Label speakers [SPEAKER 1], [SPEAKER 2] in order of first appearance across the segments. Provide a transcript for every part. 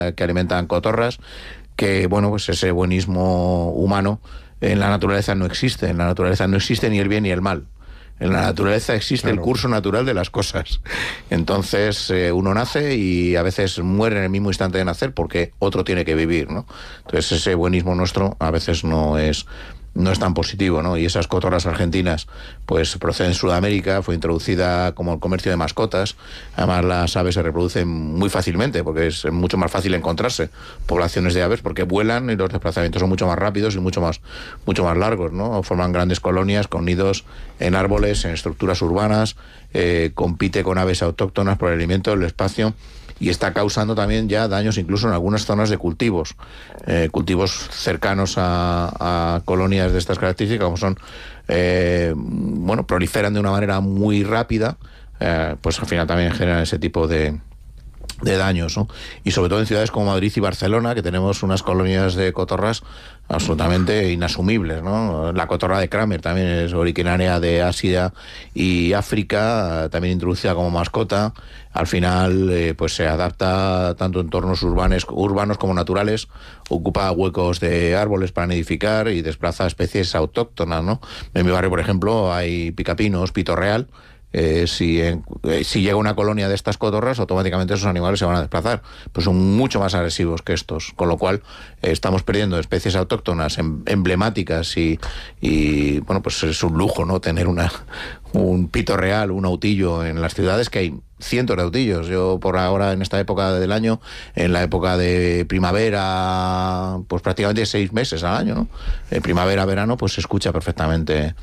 [SPEAKER 1] que alimentan cotorras, que bueno, pues ese buenismo humano en la naturaleza no existe. En la naturaleza no existe ni el bien ni el mal. En la naturaleza existe el curso natural de las cosas. Entonces uno nace y a veces muere en el mismo instante de nacer porque otro tiene que vivir, ¿no? Entonces ese buenismo nuestro a veces no es tan positivo, ¿no? Y esas cotorras argentinas pues proceden de Sudamérica, fue introducida como el comercio de mascotas. Además las aves se reproducen muy fácilmente porque es mucho más fácil encontrarse poblaciones de aves porque vuelan y los desplazamientos son mucho más rápidos y mucho más largos, ¿no? Forman grandes colonias con nidos en árboles, en estructuras urbanas, compite con aves autóctonas por el alimento, el espacio, y está causando también ya daños incluso en algunas zonas de cultivos cercanos a colonias de estas características, como son, proliferan de una manera muy rápida, pues al final también generan ese tipo de daños, ¿no? Y sobre todo en ciudades como Madrid y Barcelona, que tenemos unas colonias de cotorras absolutamente inasumibles, ¿no? La cotorra de Kramer también es originaria de Asia y África, también introducida como mascota. Al final pues se adapta tanto en entornos urbanos como naturales, ocupa huecos de árboles para nidificar y desplaza especies autóctonas, ¿no? En mi barrio, por ejemplo, hay picapinos, pito real. Si llega una colonia de estas cotorras, automáticamente esos animales se van a desplazar, pues son mucho más agresivos que estos, con lo cual estamos perdiendo especies autóctonas emblemáticas y bueno, pues es un lujo, ¿no? Tener un pito real, un autillo en las ciudades, que hay cientos de autillos. Yo por ahora, en esta época del año, en la época de primavera, pues prácticamente 6 meses al año, ¿no? Primavera, verano, pues se escucha perfectamente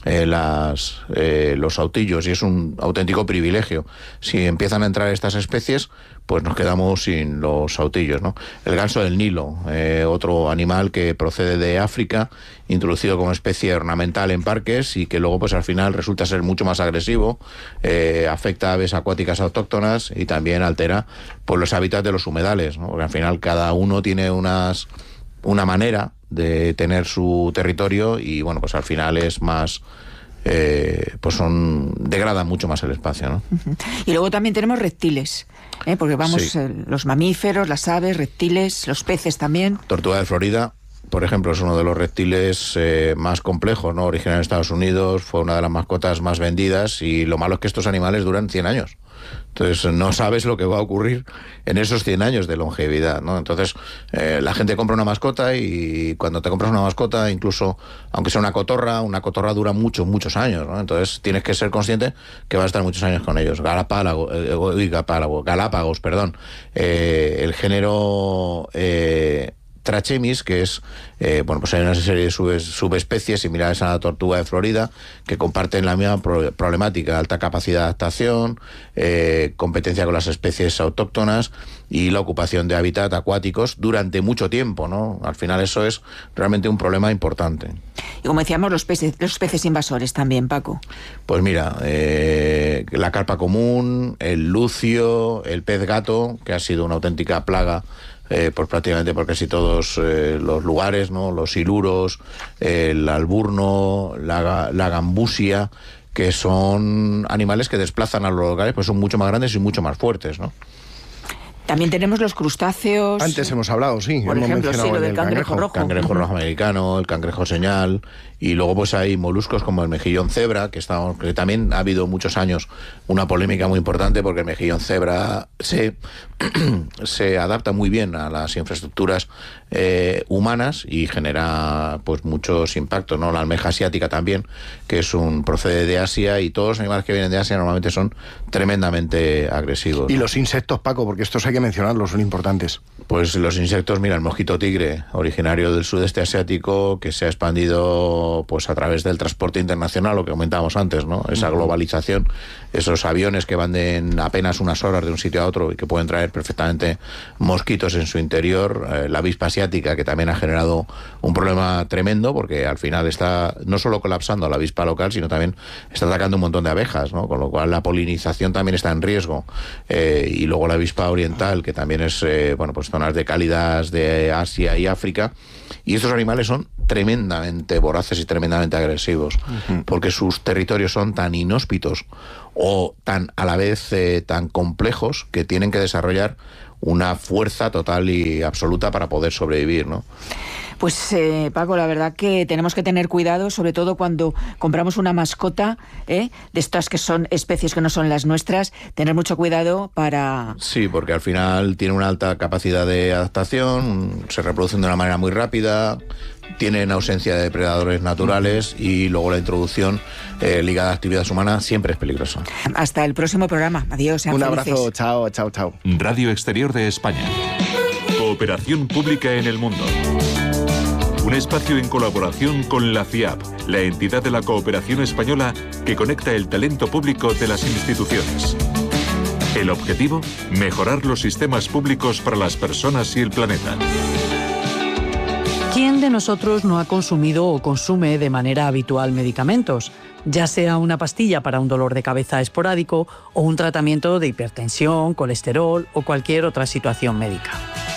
[SPEAKER 1] los autillos, y es un auténtico privilegio. Si empiezan a entrar estas especies, pues nos quedamos sin los autillos, ¿no? El ganso del Nilo, otro animal que procede de África, introducido como especie ornamental en parques y que luego pues al final resulta ser mucho más agresivo, afecta a aves acuáticas autóctonas y también altera pues los hábitats de los humedales, ¿no? Porque al final cada uno tiene una manera de tener su territorio y bueno, pues al final es más... degradan mucho más el espacio, ¿no?
[SPEAKER 2] Y luego también tenemos reptiles, porque vamos,
[SPEAKER 1] sí.
[SPEAKER 2] Los mamíferos, las aves, reptiles, los peces también.
[SPEAKER 1] Tortuga de Florida, por ejemplo, es uno de los reptiles más complejos, ¿no? Originario en Estados Unidos, fue una de las mascotas más vendidas, y lo malo es que estos animales duran 100 años. Entonces no sabes lo que va a ocurrir en esos 100 años de longevidad, ¿no? Entonces la gente compra una mascota, y cuando te compras una mascota, incluso aunque sea una cotorra dura muchos años, ¿no? Entonces tienes que ser consciente que vas a estar muchos años con ellos. Galápagos, el género... Trachemis, que es, pues hay una serie de subespecies similares a la tortuga de Florida que comparten la misma problemática: alta capacidad de adaptación, competencia con las especies autóctonas y la ocupación de hábitat acuáticos durante mucho tiempo, ¿no? Al final eso es realmente un problema importante.
[SPEAKER 2] Y como decíamos, los peces invasores también, Paco.
[SPEAKER 1] Pues mira, la carpa común, el lucio, el pez gato, que ha sido una auténtica plaga pues prácticamente por casi todos los lugares, ¿no? Los siluros, el alburno, la gambusia, que son animales que desplazan a los lugares, pues son mucho más grandes y mucho más fuertes, ¿no?
[SPEAKER 2] También tenemos los crustáceos.
[SPEAKER 3] Antes hemos hablado, sí.
[SPEAKER 2] Por ejemplo, sí, lo del cangrejo rojo.
[SPEAKER 1] Cangrejo rojo americano, el cangrejo señal, y luego pues hay moluscos como el mejillón cebra, que también ha habido muchos años una polémica muy importante porque el mejillón cebra se adapta muy bien a las infraestructuras humanas y genera pues muchos impactos, ¿no? La almeja asiática también, que procede de Asia, y todos los animales que vienen de Asia normalmente son tremendamente agresivos, ¿no?
[SPEAKER 3] Y los insectos, Paco, porque estos hay que mencionarlos, son importantes.
[SPEAKER 1] Pues los insectos, mira, el mosquito tigre, originario del sudeste asiático, que se ha expandido pues a través del transporte internacional, lo que comentábamos antes, ¿no? Esa globalización, esos aviones que van en apenas unas horas de un sitio a otro y que pueden traer perfectamente mosquitos en su interior. La avispa asiática, que también ha generado un problema tremendo, porque al final está no solo colapsando a la avispa local, sino también está atacando un montón de abejas, ¿no? Con lo cual la polinización también está en riesgo. Y luego la avispa oriental, que también es pues zonas de cálidas de Asia y África, y estos animales son tremendamente voraces y tremendamente agresivos, porque sus territorios son tan inhóspitos o tan a la vez tan complejos que tienen que desarrollar una fuerza total y absoluta para poder sobrevivir, ¿no?
[SPEAKER 2] Pues Paco, la verdad que tenemos que tener cuidado, sobre todo cuando compramos una mascota, de estas que son especies que no son las nuestras, tener mucho cuidado para...
[SPEAKER 1] Sí, porque al final tiene una alta capacidad de adaptación, se reproducen de una manera muy rápida, tienen ausencia de depredadores naturales y luego la introducción ligada a actividades humanas siempre es peligrosa.
[SPEAKER 2] Hasta el próximo programa. Adiós, sean felices.
[SPEAKER 3] abrazo, chao, chao, chao.
[SPEAKER 4] Radio Exterior de España. Cooperación pública en el mundo. Un espacio en colaboración con la FIAP, la entidad de la cooperación española que conecta el talento público de las instituciones. El objetivo, mejorar los sistemas públicos para las personas y el planeta.
[SPEAKER 5] ¿Quién de nosotros no ha consumido o consume de manera habitual medicamentos? Ya sea una pastilla para un dolor de cabeza esporádico o un tratamiento de hipertensión, colesterol o cualquier otra situación médica.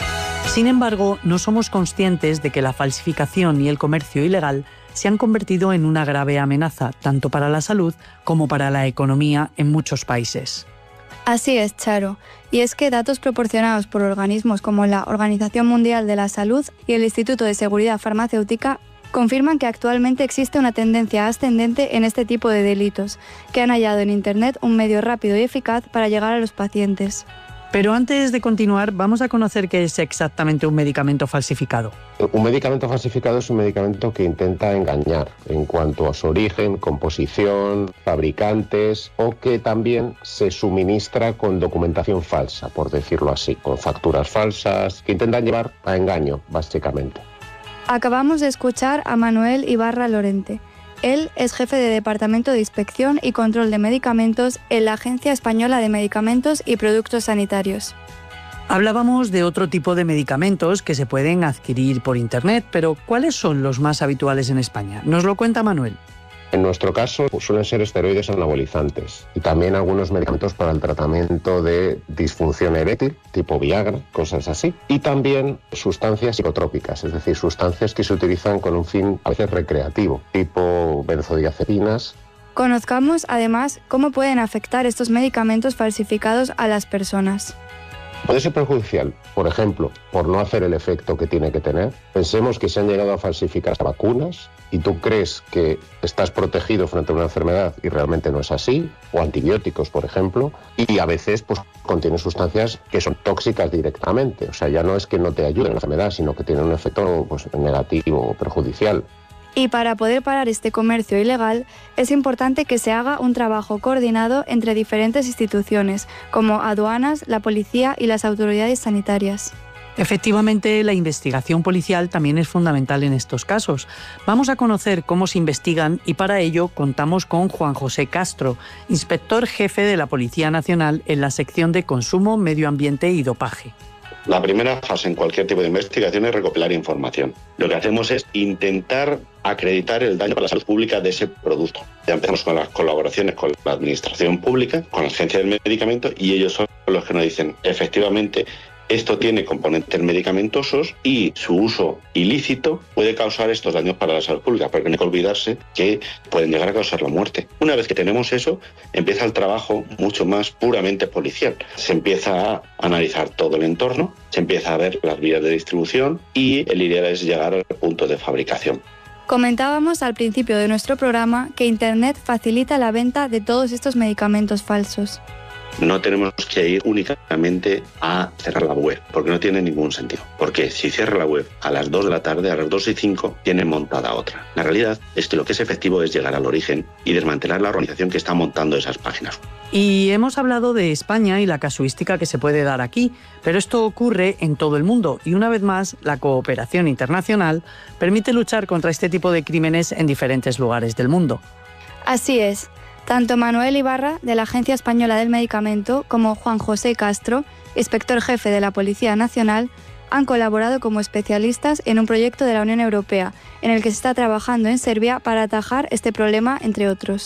[SPEAKER 5] Sin embargo, no somos conscientes de que la falsificación y el comercio ilegal se han convertido en una grave amenaza tanto para la salud como para la economía en muchos países.
[SPEAKER 6] Así es, Charo. Y es que datos proporcionados por organismos como la Organización Mundial de la Salud y el Instituto de Seguridad Farmacéutica confirman que actualmente existe una tendencia ascendente en este tipo de delitos, que han hallado en Internet un medio rápido y eficaz para llegar a los pacientes.
[SPEAKER 5] Pero antes de continuar, vamos a conocer qué es exactamente un medicamento falsificado.
[SPEAKER 7] Un medicamento falsificado es un medicamento que intenta engañar en cuanto a su origen, composición, fabricantes, o que también se suministra con documentación falsa, por decirlo así, con facturas falsas, que intentan llevar a engaño, básicamente.
[SPEAKER 6] Acabamos de escuchar a Manuel Ibarra Lorente. Él es jefe de Departamento de Inspección y Control de Medicamentos en la Agencia Española de Medicamentos y Productos Sanitarios.
[SPEAKER 5] Hablábamos de otro tipo de medicamentos que se pueden adquirir por Internet, pero ¿cuáles son los más habituales en España? Nos lo cuenta Manuel.
[SPEAKER 7] En nuestro caso suelen ser esteroides anabolizantes y también algunos medicamentos para el tratamiento de disfunción eréctil, tipo Viagra, cosas así. Y también sustancias psicotrópicas, es decir, sustancias que se utilizan con un fin a veces recreativo, tipo benzodiazepinas.
[SPEAKER 6] Conozcamos además cómo pueden afectar estos medicamentos falsificados a las personas.
[SPEAKER 7] Puede ser perjudicial, por ejemplo, por no hacer el efecto que tiene que tener. Pensemos que se han llegado a falsificar vacunas y tú crees que estás protegido frente a una enfermedad y realmente no es así, o antibióticos, por ejemplo, y a veces pues contienen sustancias que son tóxicas directamente. O sea, ya no es que no te ayuden en la enfermedad, sino que tienen un efecto pues, negativo o perjudicial.
[SPEAKER 6] Y para poder parar este comercio ilegal, es importante que se haga un trabajo coordinado entre diferentes instituciones, como aduanas, la policía y las autoridades sanitarias.
[SPEAKER 5] Efectivamente, la investigación policial también es fundamental en estos casos. Vamos a conocer cómo se investigan y para ello contamos con Juan José Castro, inspector jefe de la Policía Nacional en la sección de Consumo, Medio Ambiente y Dopaje.
[SPEAKER 8] La primera fase en cualquier tipo de investigación es recopilar información. Lo que hacemos es intentar acreditar el daño para la salud pública de ese producto. Ya empezamos con las colaboraciones con la administración pública, con la agencia del medicamento, y ellos son los que nos dicen, efectivamente, esto tiene componentes medicamentosos y su uso ilícito puede causar estos daños para la salud pública, porque no hay que olvidarse que pueden llegar a causar la muerte. Una vez que tenemos eso, empieza el trabajo mucho más puramente policial. Se empieza a analizar todo el entorno, se empieza a ver las vías de distribución y el ideal es llegar al punto de fabricación.
[SPEAKER 6] Comentábamos al principio de nuestro programa que Internet facilita la venta de todos estos medicamentos falsos.
[SPEAKER 8] No tenemos que ir únicamente a cerrar la web, porque no tiene ningún sentido. Porque si cierra la web a las 2 de la tarde, a las 2:05, tienen montada otra. La realidad es que lo que es efectivo es llegar al origen y desmantelar la organización que está montando esas páginas.
[SPEAKER 5] Y hemos hablado de España y la casuística que se puede dar aquí, pero esto ocurre en todo el mundo y una vez más la cooperación internacional permite luchar contra este tipo de crímenes en diferentes lugares del mundo.
[SPEAKER 6] Así es. Tanto Manuel Ibarra, de la Agencia Española del Medicamento, como Juan José Castro, inspector jefe de la Policía Nacional, han colaborado como especialistas en un proyecto de la Unión Europea, en el que se está trabajando en Serbia para atajar este problema, entre otros.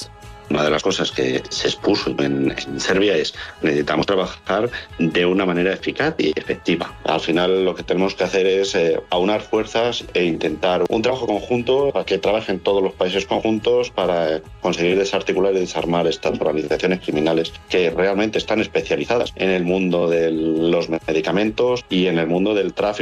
[SPEAKER 8] Una de las cosas que se expuso en Serbia es necesitamos trabajar de una manera eficaz y efectiva. Al final lo que tenemos que hacer es aunar fuerzas e intentar un trabajo conjunto para que trabajen todos los países conjuntos para conseguir desarticular y desarmar estas organizaciones criminales que realmente están especializadas en el mundo de los medicamentos y en el mundo del tráfico